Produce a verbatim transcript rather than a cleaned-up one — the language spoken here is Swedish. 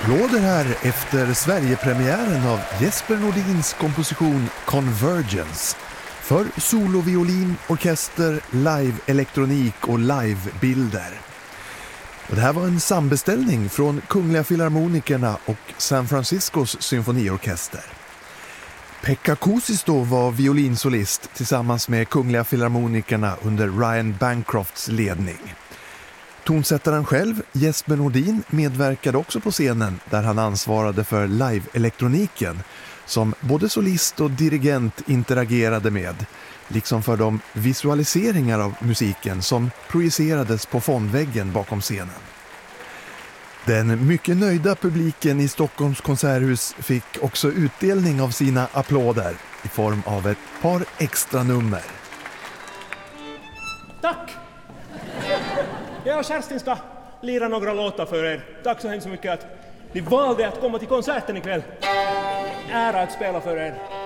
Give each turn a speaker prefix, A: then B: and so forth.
A: Applåder här efter Sverigepremiären av Jesper Nordins komposition Convergence för soloviolin, orkester, live-elektronik och live-bilder. Och det här var en sambeställning från Kungliga Filharmonikerna och San Franciscos symfoniorkester. Pekka Kuusisto var violinsolist tillsammans med Kungliga Filharmonikerna under Ryan Bancrofts ledning. Tonsättaren själv, Jesper Nordin, medverkade också på scenen där han ansvarade för live-elektroniken som både solist och dirigent interagerade med, liksom för de visualiseringar av musiken som projicerades på fondväggen bakom scenen. Den mycket nöjda publiken i Stockholms konserthus fick också utdelning av sina applåder i form av ett par extra nummer.
B: Tack! Jag och Kerstin ska lira några låtar för er. Tack så hemskt mycket att ni valde att komma till konserten ikväll. Ära att spela för er.